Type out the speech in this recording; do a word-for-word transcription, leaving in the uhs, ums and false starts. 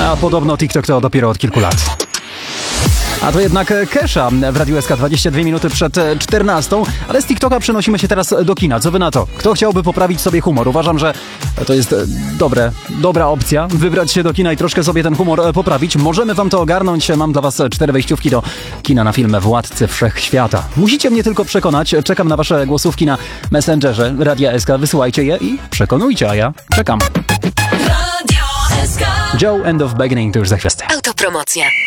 A podobno TikTok to dopiero od kilku lat. A to jednak Kesha w Radiu S K dwadzieścia dwie minuty przed czternastą, ale z TikToka przenosimy się teraz do kina. Co wy na to? Kto chciałby poprawić sobie humor? Uważam, że to jest dobre, dobra opcja. Wybrać się do kina i troszkę sobie ten humor poprawić. Możemy wam to ogarnąć. Mam dla was cztery wejściówki do kina na film Władcy Wszechświata. Musicie mnie tylko przekonać. Czekam na wasze głosówki na Messengerze Radia S K. Wysyłajcie je i przekonujcie, a ja czekam. Joe, End of Beginning, to już za chwilę. Autopromocja.